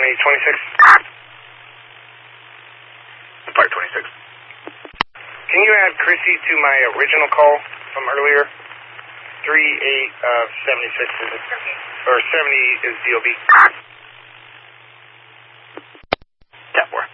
26. Fire 26. Can you add Chrissy to my original call from earlier? 3876 is it? Okay. Or 70 is DOB. That work.